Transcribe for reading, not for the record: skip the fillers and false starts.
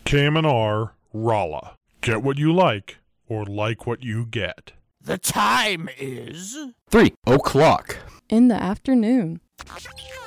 KM&R, Rolla. Get what you like, or like what you get. The time is 3 o'clock in the afternoon.